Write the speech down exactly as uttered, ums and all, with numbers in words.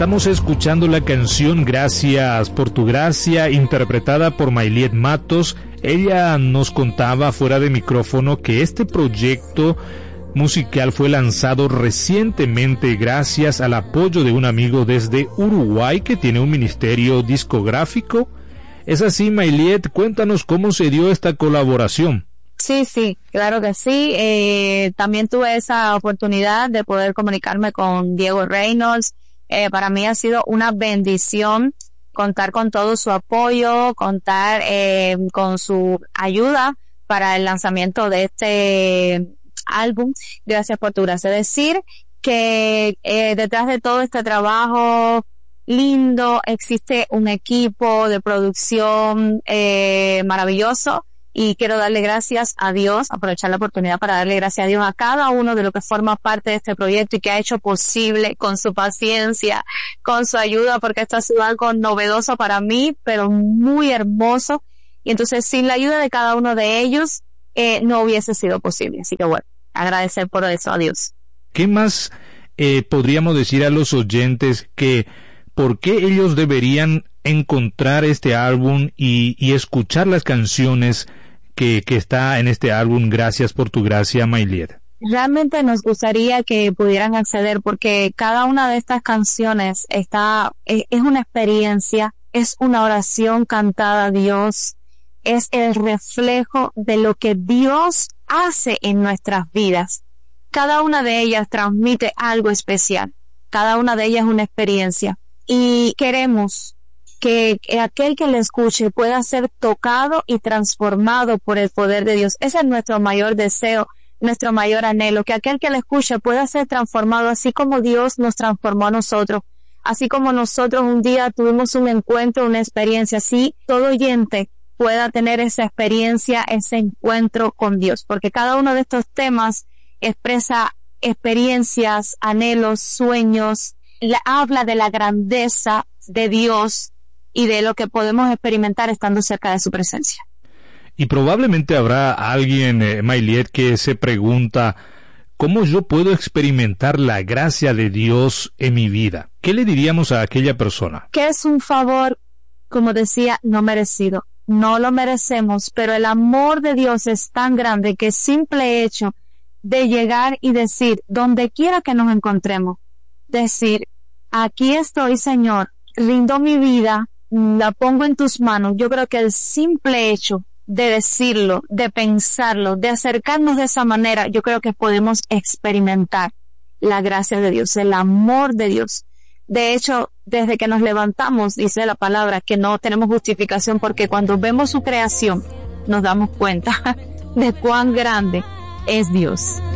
Estamos escuchando la canción Gracias por tu gracia, interpretada por Mayliet Matos. Ella nos contaba fuera de micrófono que este proyecto musical fue lanzado recientemente gracias al apoyo de un amigo desde Uruguay que tiene un ministerio discográfico. ¿Es así, Mayliet? Cuéntanos cómo se dio esta colaboración. Sí, sí, claro que sí. Eh, también tuve esa oportunidad de poder comunicarme con Diego Reynolds. Eh, para mí ha sido una bendición contar con todo su apoyo, contar eh, con su ayuda para el lanzamiento de este álbum, Gracias por tu gracia. Es decir, que eh, detrás de todo este trabajo lindo existe un equipo de producción eh, maravilloso, y quiero darle gracias a Dios, aprovechar la oportunidad para darle gracias a Dios a cada uno de los que forma parte de este proyecto y que ha hecho posible con su paciencia, con su ayuda, porque esto ha sido algo novedoso para mí, pero muy hermoso. Y entonces, sin la ayuda de cada uno de ellos, eh, no hubiese sido posible. Así que bueno, agradecer por eso a Dios. ¿Qué más eh, podríamos decir a los oyentes que por qué ellos deberían encontrar este álbum y, y escuchar las canciones que, que está en este álbum Gracias por tu gracia, Mayliet? Realmente nos gustaría que pudieran acceder, porque cada una de estas canciones está, es, es una experiencia, es una oración cantada a Dios, es el reflejo de lo que Dios hace en nuestras vidas. Cada una de ellas transmite algo especial, cada una de ellas es una experiencia, y queremos que aquel que le escuche pueda ser tocado y transformado por el poder de Dios. Ese es nuestro mayor deseo, nuestro mayor anhelo, que aquel que le escuche pueda ser transformado así como Dios nos transformó a nosotros, así como nosotros un día tuvimos un encuentro, una experiencia, así todo oyente pueda tener esa experiencia, ese encuentro con Dios, porque cada uno de estos temas expresa experiencias, anhelos, sueños, la, habla de la grandeza de Dios y de lo que podemos experimentar estando cerca de su presencia. Y probablemente habrá alguien, eh, Mayliet, que se pregunta, ¿cómo yo puedo experimentar la gracia de Dios en mi vida? ¿Qué le diríamos a aquella persona? Que es un favor, como decía, no merecido. No lo merecemos, pero el amor de Dios es tan grande que el simple hecho de llegar y decir, donde quiera que nos encontremos, decir, aquí estoy, Señor, rindo mi vida, la pongo en tus manos. Yo creo que el simple hecho de decirlo, de pensarlo, de acercarnos de esa manera, yo creo que podemos experimentar la gracia de Dios, el amor de Dios. De hecho, desde que nos levantamos, dice la palabra, que no tenemos justificación, porque cuando vemos su creación, nos damos cuenta de cuán grande es Dios.